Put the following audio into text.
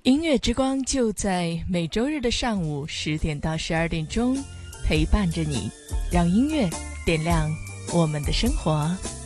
音乐之光就在每周日的上午10点到12点钟，陪伴着你，让音乐点亮我们的生活。